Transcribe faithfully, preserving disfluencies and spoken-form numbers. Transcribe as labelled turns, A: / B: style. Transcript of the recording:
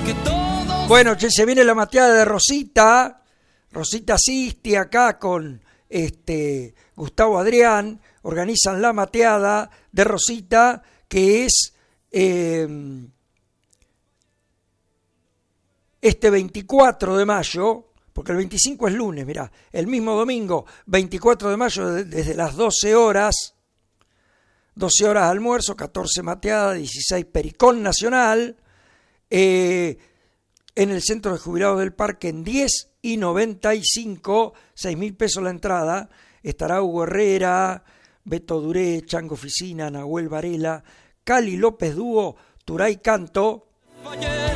A: Bueno, che, se viene la mateada de Rosita, Rosita Sisti acá con este Gustavo Adrián, organizan la mateada de Rosita, que es eh, este veinticuatro de mayo, porque el veinticinco es lunes, mirá, el mismo domingo, veinticuatro de mayo, desde las doce horas, doce horas almuerzo, catorce mateada, dieciséis pericón nacional, eh, en el Centro de Jubilados del Parque en diez y noventa y cinco, seis mil pesos la entrada. Estará Hugo Herrera, Beto Duré, Chango Oficina, Nahuel Varela, Cali López Dúo, Turay Canto.